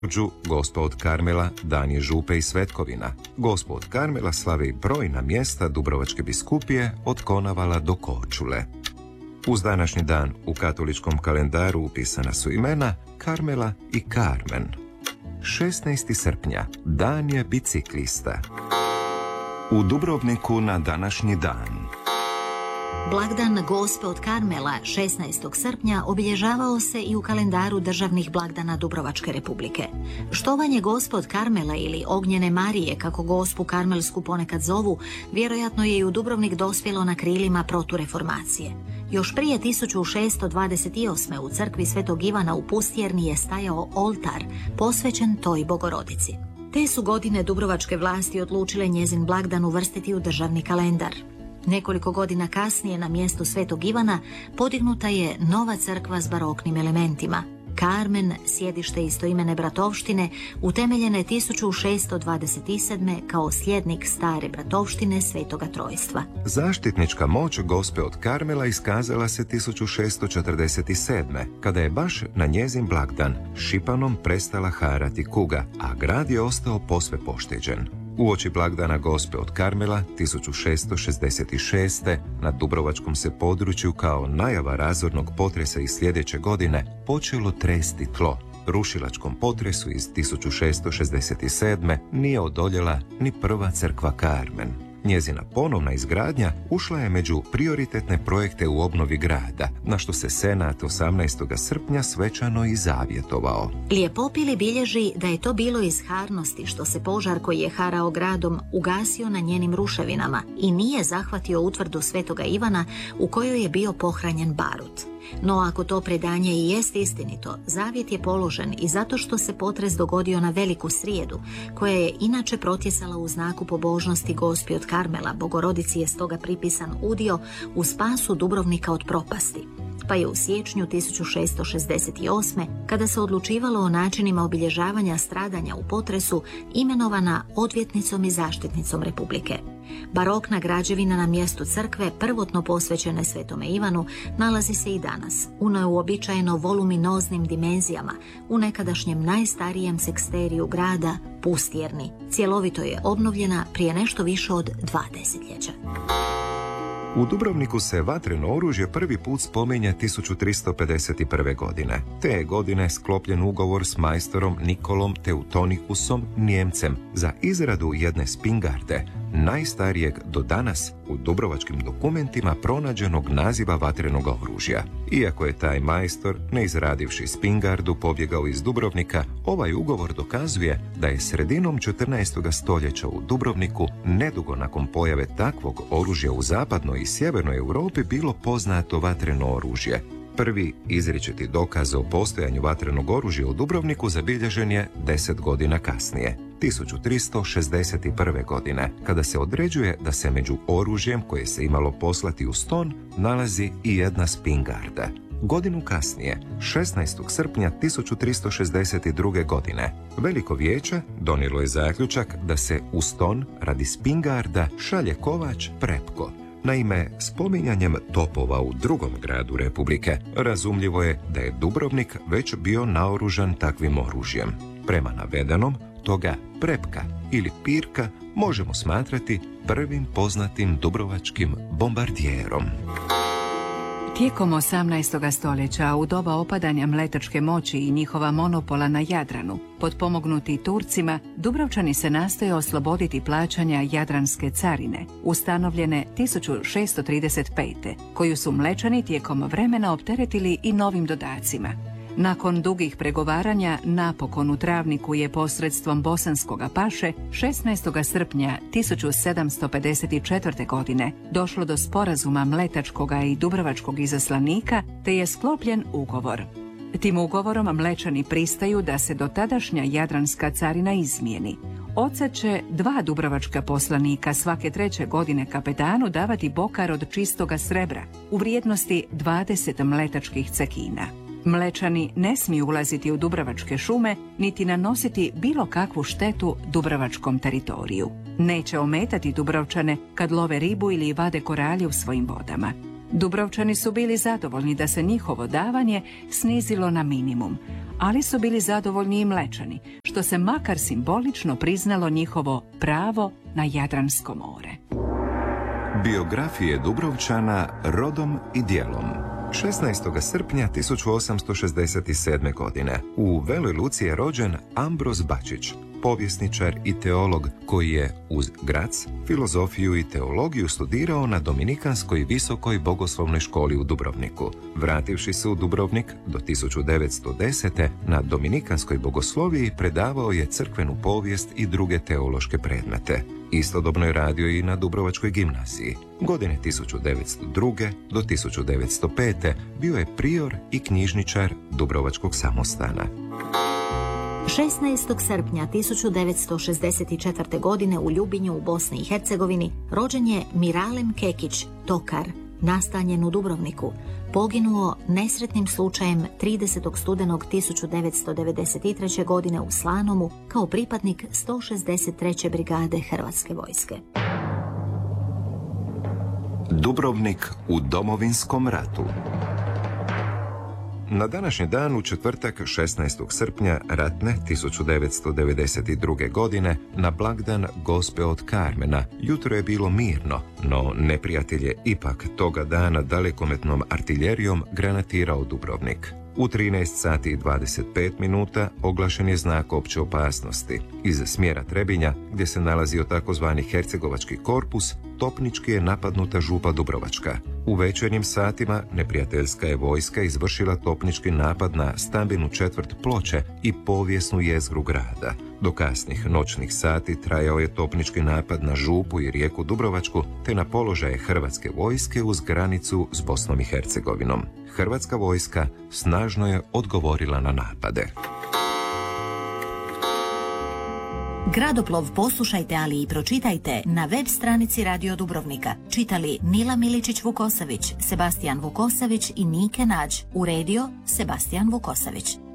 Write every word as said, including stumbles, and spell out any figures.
Đu, Gospa od Karmela, dan je župe i svetkovina. Gospu od Karmela slavi brojna mjesta Dubrovačke biskupije od Konavala do Korčule. Uz današnji dan u katoličkom kalendaru upisana su imena Karmela i Karmen. šesnaesti srpnja, dan je biciklista. U Dubrovniku na današnji dan. Blagdan Gospe od Karmela šesnaestog srpnja obilježavao se i u kalendaru državnih blagdana Dubrovačke republike. Štovanje Gospe od Karmela ili Ognjene Marije, kako Gospu Karmelsku ponekad zovu, vjerojatno je i u Dubrovnik dospjelo na krilima protureformacije. Još prije tisuću šesto dvadeset osme. u crkvi Svetog Ivana u Pustjerni je stajao oltar posvećen toj Bogorodici. Te su godine dubrovačke vlasti odlučile njezin blagdan uvrstiti u državni kalendar. Nekoliko godina kasnije na mjestu Svetog Ivana podignuta je nova crkva s baroknim elementima. Karmen, sjedište istoimene bratovštine, utemeljene tisuću šesto dvadeset sedme. kao slijednik stare bratovštine Svetoga Trojstva. Zaštitnička moć Gospe od Karmela iskazala se tisuću šesto četrdeset sedme. kada je baš na njezin blagdan Šipanom prestala harati kuga, a grad je ostao posve pošteđen. Uoči blagdana Gospe od Karmela tisuću šesto šezdeset šeste. na Dubrovačkom se području kao najava razornog potresa iz sljedeće godine počelo tresti tlo. Rušilačkom potresu iz tisuću šesto šezdeset sedme. nije odoljela ni prva crkva Karmen. Njezina ponovna izgradnja ušla je među prioritetne projekte u obnovi grada, na što se Senat osamnaestog srpnja svečano i zavjetovao. Lijepopili bilježi da je to bilo iz harnosti što se požar koji je harao gradom ugasio na njenim ruševinama i nije zahvatio utvrdu Svetoga Ivana u kojoj je bio pohranjen barut. No ako to predanje i jest istinito, zavjet je položen i zato što se potres dogodio na Veliku srijedu, koja je inače protjesala u znaku pobožnosti Gospi od Karmela. Bogorodici je stoga pripisan udio u spasu Dubrovnika od propasti. Pa je u siječnju tisuću šesto šezdeset osme. kada se odlučivalo o načinima obilježavanja stradanja u potresu, imenovana odvjetnicom i zaštitnicom Republike. Barokna građevina na mjestu crkve, prvotno posvećene Svetome Ivanu, nalazi se i danas, u neuobičajeno voluminoznim dimenzijama, u nekadašnjem najstarijem seksteriju grada, Pustjerni. Cjelovito je obnovljena prije nešto više od dva desetljeća. U Dubrovniku se vatreno oružje prvi put spominje tisuću tristo pedeset prve. godine. Te je godine sklopljen ugovor s majstorom Nikolom Teutonikusom, Nijemcem, za izradu jedne spingarde, najstarijeg do danas u dubrovačkim dokumentima pronađenog naziva vatrenog oružja. Iako je taj majstor, ne izradivši spingardu, pobjegao iz Dubrovnika, ovaj ugovor dokazuje da je sredinom četrnaestog stoljeća u Dubrovniku, nedugo nakon pojave takvog oružja u zapadnoj i sjevernoj Europi, bilo poznato vatreno oružje. Prvi izričiti dokaz o postojanju vatrenog oružja u Dubrovniku zabilježen je deset godina kasnije, tisuću tristo šezdeset prve. godine, kada se određuje da se među oružjem koje se imalo poslati u Ston nalazi i jedna spingarda. Godinu kasnije, šesnaestog srpnja tisuću tristo šezdeset druge. godine, Veliko vijeće donijelo je zaključak da se u Ston radi spingarda šalje kovač Prepko. Naime, spominjanjem topova u drugom gradu Republike, razumljivo je da je Dubrovnik već bio naoružan takvim oružjem. Prema navedenom, toga Prepka ili Pirka možemo smatrati prvim poznatim dubrovačkim bombardijerom. Tijekom osamnaestog stoljeća, u doba opadanja mletačke moći i njihova monopola na Jadranu, potpomognuti Turcima, Dubrovčani se nastoje osloboditi plaćanja Jadranske carine, ustanovljene tisuću šesto trideset pete. koju su Mlečani tijekom vremena opteretili i novim dodacima. Nakon dugih pregovaranja, napokon u Travniku je posredstvom bosanskoga paše šesnaestog srpnja tisuću sedamsto pedeset četvrte. godine došlo do sporazuma mletačkoga i dubrovačkog izaslanika, te je sklopljen ugovor. Tim ugovorom Mlečani pristaju da se dotadašnja Jadranska carina izmijeni. Odsad će dva dubrovačka poslanika svake treće godine kapetanu davati bokar od čistoga srebra u vrijednosti dvadeset mletačkih cekina. Mlečani ne smiju ulaziti u dubrovačke šume niti nanositi bilo kakvu štetu dubrovačkom teritoriju. Neće ometati Dubrovčane kad love ribu ili vade koralje u svojim vodama. Dubrovčani su bili zadovoljni da se njihovo davanje snizilo na minimum, ali su bili zadovoljni i Mlečani, što se makar simbolično priznalo njihovo pravo na Jadransko more. Biografije Dubrovčana rodom i djelom. šesnaestog srpnja tisuću osamsto šezdeset sedme. godine u Veloj Luci je rođen Ambroz Bačić, povjesničar i teolog koji je uz Graz filozofiju i teologiju studirao na Dominikanskoj visokoj bogoslovnoj školi u Dubrovniku. Vrativši se u Dubrovnik do tisuću devetsto desete. na Dominikanskoj bogosloviji predavao je crkvenu povijest i druge teološke predmete. Istodobno je radio i na Dubrovačkoj gimnaziji. Godine tisuću devetsto druge. do tisuću devetsto pete. bio je prior i knjižničar Dubrovačkog samostana. šesnaestog srpnja tisuću devetsto šezdeset četvrte. godine u Ljubinju u Bosni i Hercegovini rođen je Miralem Kekić, tokar, nastanjen u Dubrovniku. Poginuo nesretnim slučajem tridesetog studenog tisuću devetsto devedeset treće. godine u Slanomu kao pripadnik sto šezdeset treće. brigade Hrvatske vojske. Dubrovnik u Domovinskom ratu. Na današnji dan u četvrtak šesnaestog srpnja ratne tisuću devetsto devedeset druge. godine na blagdan Gospe od Karmena jutro je bilo mirno, no neprijatelj je ipak toga dana dalekometnom artiljerijom granatirao Dubrovnik. U trinaest sati i dvadeset pet minuta oglašen je znak opće opasnosti. Iz smjera Trebinja, gdje se nalazio takozvani Hercegovački korpus, topnički je napadnuta župa Dubrovačka. U večernjim satima neprijateljska je vojska izvršila topnički napad na stambenu četvrt Ploče i povijesnu jezgru grada. Do kasnih noćnih sati trajao je topnički napad na župu i rijeku Dubrovačku te na položaje hrvatske vojske uz granicu s Bosnom i Hercegovinom. Hrvatska vojska snažno je odgovorila na napade. Gradoplov poslušajte, ali i pročitajte na web stranici Radio Dubrovnika. Čitali Nila Miličić-Vukosavić, Sebastijan Vukosavić i Nike Nađ. Uredio Sebastijan Vukosavić.